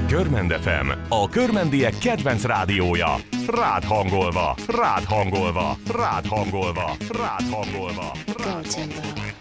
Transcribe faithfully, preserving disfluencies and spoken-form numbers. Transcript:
Körmend ef em, a körmendiek kedvenc rádiója. Rád hangolva, rád hangolva, rád hangolva, rád hangolva. Go Timbo.